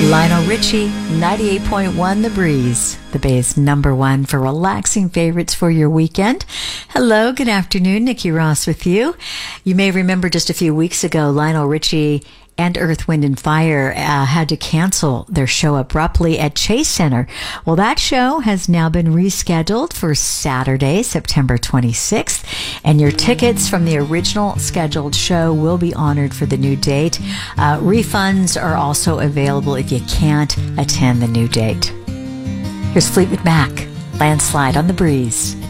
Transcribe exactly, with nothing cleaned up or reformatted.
Lionel Richie, ninety-eight point one The Breeze, the Bay's number one for relaxing favorites for your weekend. Hello, good afternoon. Nikki Ross with you. You may remember just a few weeks ago, Lionel Richie and Earth, Wind and Fire uh, had to cancel their show abruptly at Chase Center. Well, that show has now been rescheduled for Saturday, September twenty-sixth, and your tickets from the original scheduled show will be honored for the new date. Uh, refunds are also available if you can't attend the new date. Here's Fleetwood Mac, Landslide on The Breeze.